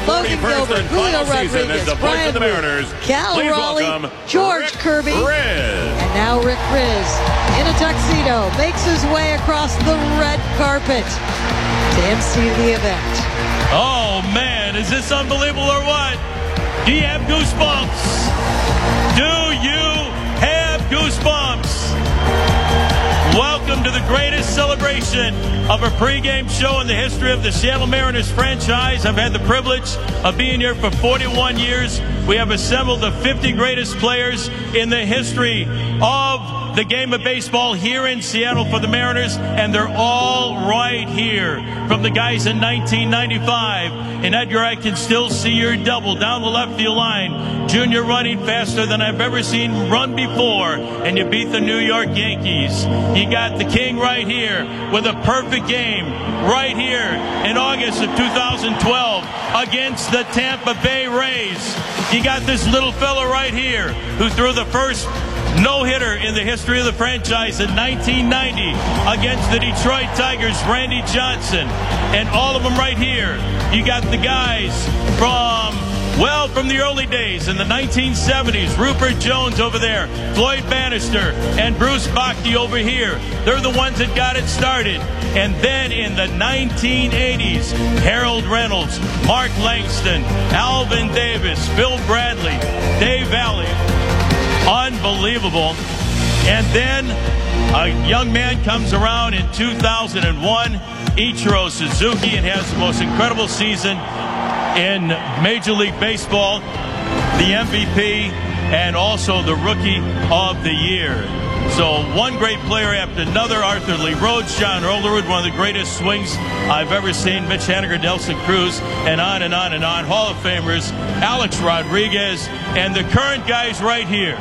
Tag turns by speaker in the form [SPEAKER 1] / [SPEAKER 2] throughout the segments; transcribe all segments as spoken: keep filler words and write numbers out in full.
[SPEAKER 1] Logan Gilbert, Julio Rodriguez, Brian
[SPEAKER 2] the Mariners.
[SPEAKER 1] Cal
[SPEAKER 2] Please
[SPEAKER 1] Raleigh,
[SPEAKER 2] welcome
[SPEAKER 1] George
[SPEAKER 2] Rick
[SPEAKER 1] Kirby,
[SPEAKER 2] Rizzs.
[SPEAKER 1] and now Rick Rizzs in a tuxedo makes his way across the red carpet to emcee the event.
[SPEAKER 3] Oh man, is this unbelievable or what? Do you have goosebumps? Do you have goosebumps? Welcome to the greatest celebration of a pregame show in the history of the Seattle Mariners franchise. I've had the privilege of being here for forty-one years. We have assembled the fifty greatest players in the history of the game of baseball here in Seattle for the Mariners, and they're all right here. From the guys in nineteen ninety-five, and Edgar, I can still see your double down the left field line. Junior running faster than I've ever seen run before, and you beat the New York Yankees. You got the King right here with a perfect game right here in August of two thousand twelve against the Tampa Bay Rays. You got this little fella right here who threw the first no-hitter in the history of the franchise in nineteen ninety against the Detroit Tigers, Randy Johnson. And all of them right here. You got the guys from, well, from the early days in the nineteen seventies. Rupert Jones over there, Floyd Bannister, and Bruce Bochy over here. They're the ones that got it started. And then in the nineteen eighties, Harold Reynolds, Mark Langston, Alvin Davis, Bill Bradley, Dave Alley. Unbelievable. And then a young man comes around in two thousand one, Ichiro Suzuki, and has the most incredible season in Major League Baseball, the M V P, and also the Rookie of the Year. So one great player after another. Arthur Lee Rhodes, John Olerud, one of the greatest swings I've ever seen. Mitch Haniger, Nelson Cruz, and on and on and on. Hall of Famers, Alex Rodriguez, and the current guys right here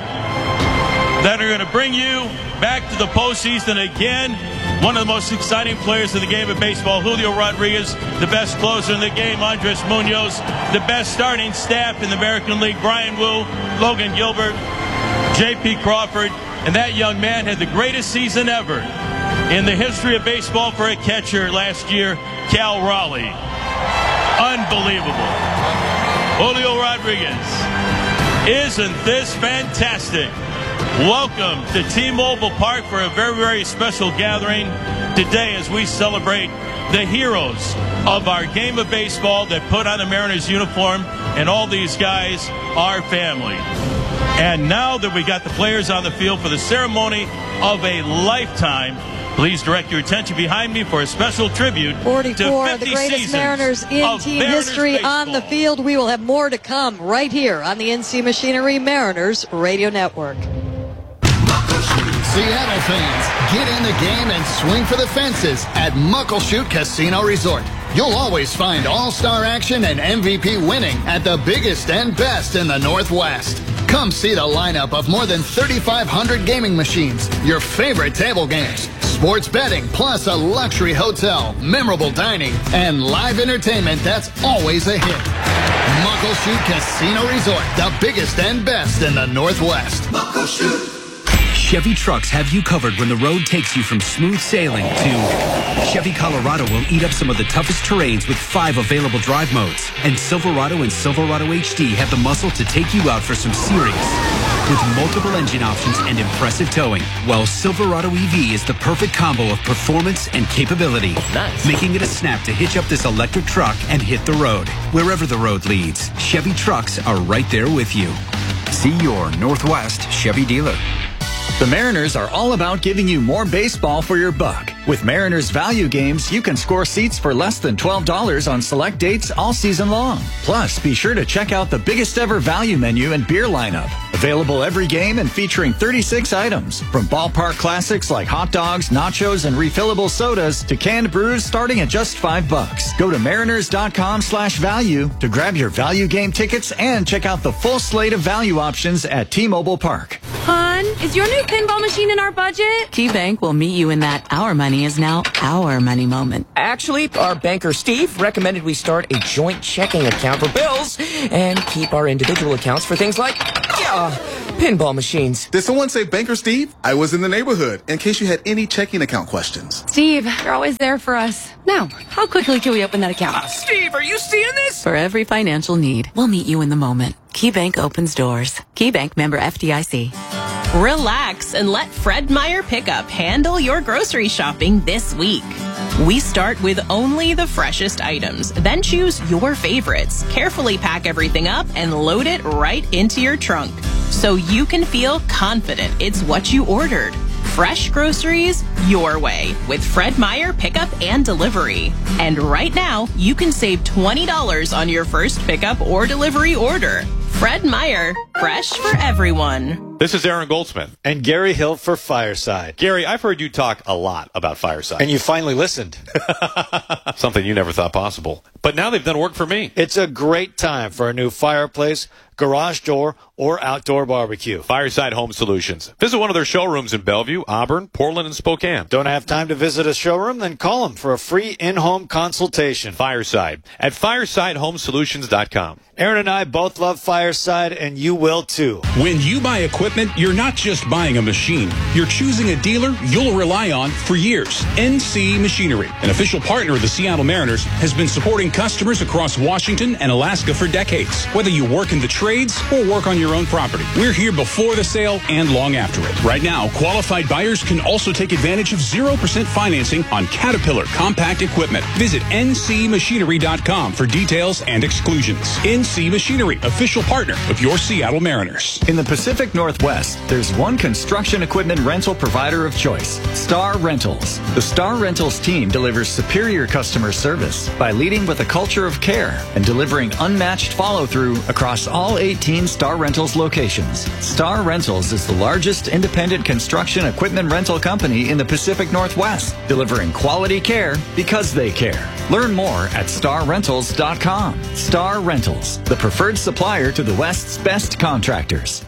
[SPEAKER 3] that are going to bring you back to the postseason again. One of the most exciting players in the game of baseball, Julio Rodriguez, the best closer in the game, Andres Munoz, the best starting staff in the American League, Brian Wu, Logan Gilbert, J P Crawford, and that young man had the greatest season ever in the history of baseball for a catcher last year, Cal Raleigh. Unbelievable. Julio Rodriguez. Isn't this fantastic? Welcome to T-Mobile Park for a very, very special gathering today as we celebrate the heroes of our game of baseball that put on the Mariners uniform, and all these guys are family. And now that we got the players on the field for the ceremony of a lifetime, please direct your attention behind me for a special tribute
[SPEAKER 1] forty-four,
[SPEAKER 3] to fifty
[SPEAKER 1] the greatest
[SPEAKER 3] seasons
[SPEAKER 1] Mariners in team
[SPEAKER 3] Mariners
[SPEAKER 1] history
[SPEAKER 3] baseball.
[SPEAKER 1] on the field. We will have more to come right here on the N C Machinery Mariners Radio Network.
[SPEAKER 4] Seattle fans, get in the game and swing for the fences at Muckleshoot Casino Resort. You'll always find all-star action and M V P winning at the biggest and best in the Northwest. Come see the lineup of more than thirty-five hundred gaming machines, your favorite table games, sports betting, plus a luxury hotel, memorable dining, and live entertainment that's always a hit. Muckleshoot Casino Resort, the biggest and best in the Northwest. Muckleshoot.
[SPEAKER 5] Chevy trucks have you covered when the road takes you from smooth sailing to Chevy Colorado will eat up some of the toughest terrains with five available drive modes. And Silverado and Silverado H D have the muscle to take you out for some serious with multiple engine options and impressive towing. While Silverado E V is the perfect combo of performance and capability, nice. Making it a snap to hitch up this electric truck and hit the road. Wherever the road leads, Chevy trucks are right there with you. See your Northwest Chevy dealer.
[SPEAKER 6] The Mariners are all about giving you more baseball for your buck. With Mariners Value Games, you can score seats for less than twelve dollars on select dates all season long. Plus, be sure to check out the biggest ever value menu and beer lineup. Available every game and featuring thirty-six items. From ballpark classics like hot dogs, nachos, and refillable sodas to canned brews starting at just five bucks. Go to mariners.com slash value to grab your value game tickets and check out the full slate of value options at T-Mobile Park.
[SPEAKER 7] Hon, is your new pinball machine in our budget? KeyBank will meet you in that our money is now our money moment.
[SPEAKER 8] Actually, our banker Steve recommended we start a joint checking account for bills and keep our individual accounts for things like uh, Pinball machines.
[SPEAKER 2] Did someone say Banker Steve? I was in the neighborhood, in case you had any checking account questions.
[SPEAKER 9] Steve, you're always there for us. Now, how quickly can we open that account?
[SPEAKER 8] Uh, Steve, are you seeing this?
[SPEAKER 7] For every financial need, we'll meet you in the moment. KeyBank opens doors. KeyBank, member F D I C.
[SPEAKER 10] Relax and let Fred Meyer Pickup handle your grocery shopping this week. We start with only the freshest items, then choose your favorites. Carefully pack everything up and load it right into your trunk so you can feel confident it's what you ordered. Fresh groceries your way with Fred Meyer Pickup and Delivery. And right now, you can save twenty dollars on your first pickup or delivery order. Fred Meyer, fresh for everyone.
[SPEAKER 11] This is Aaron Goldsmith.
[SPEAKER 12] And Gary Hill for Fireside.
[SPEAKER 11] Gary, I've heard you talk a lot about Fireside.
[SPEAKER 12] And you finally listened.
[SPEAKER 11] Something you never thought possible. But now they've done work for me.
[SPEAKER 12] It's a great time for a new fireplace, garage door, or outdoor barbecue.
[SPEAKER 11] Fireside Home Solutions. Visit one of their showrooms in Bellevue, Auburn, Portland, and Spokane.
[SPEAKER 12] Don't have time to visit a showroom? Then call them for a free in-home consultation.
[SPEAKER 11] Fireside at fireside home solutions dot com.
[SPEAKER 12] Aaron and I both love Fireside, and you will too.
[SPEAKER 13] When you buy equipment, you're not just buying a machine. You're choosing a dealer you'll rely on for years. N C Machinery, an official partner of the Seattle Mariners, has been supporting customers across Washington and Alaska for decades. Whether you work in the trades or work on your own property, we're here before the sale and long after it. Right now, qualified buyers can also take advantage of zero percent financing on Caterpillar compact equipment. Visit N C machinery dot com for details and exclusions. N C Machinery, official partner of your Seattle Mariners.
[SPEAKER 6] In the Pacific Northwest, there's one construction equipment rental provider of choice, Star Rentals. The Star Rentals team delivers superior customer service by leading with a culture of care and delivering unmatched follow-through across all eighteen Star Rentals locations. Star Rentals is the largest independent construction equipment rental company in the Pacific Northwest, delivering quality care because they care. Learn more at star rentals dot com. Star Rentals, the preferred supplier to the West's best contractors.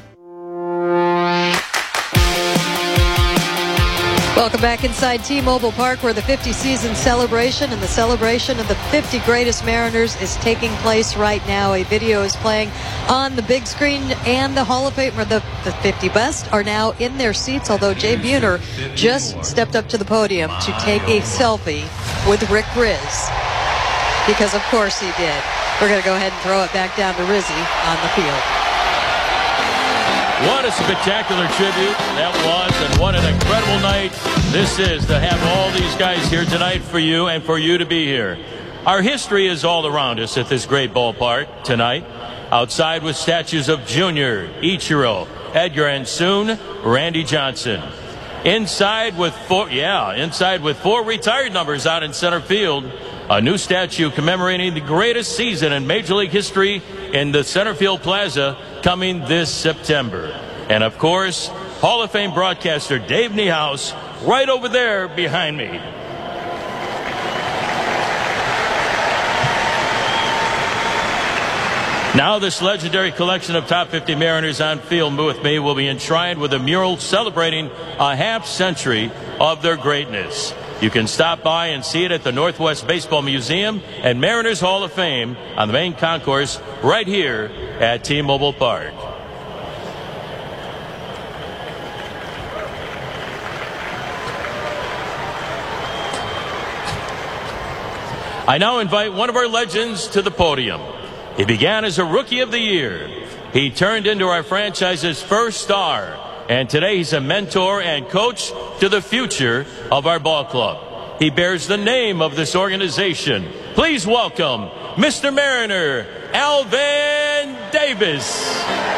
[SPEAKER 1] Welcome back inside T-Mobile Park, where the fifty season celebration and the celebration of the fifty greatest Mariners is taking place right now. A video is playing on the big screen, and the Hall of Fame, or the, the fifty best, are now in their seats, although Jay Buhner just stepped up to the podium to take a selfie with Rick Rizzs, because of course he did. We're going to go ahead and throw it back down to Rizzy on the field.
[SPEAKER 3] What a spectacular tribute that was, and what an incredible night this is to have all these guys here tonight for you and for you to be here. Our history is all around us at this great ballpark tonight. Outside with statues of Junior, Ichiro, Edgar, and soon Randy Johnson. Inside with four, yeah, inside with four retired numbers out in center field. A new statue commemorating the greatest season in Major League history in the Center Field Plaza coming this September. And of course, Hall of Fame broadcaster Dave Niehaus right over there behind me. Now this legendary collection of top fifty Mariners on field with me will be enshrined with a mural celebrating a half century of their greatness. You can stop by and see it at the Northwest Baseball Museum and Mariners Hall of Fame on the main concourse right here at T-Mobile Park. I now invite one of our legends to the podium. He began as a Rookie of the Year. He turned into our franchise's first star. And today he's a mentor and coach to the future of our ball club. He bears the name of this organization. Please welcome Mister Mariner, Alvin Davis.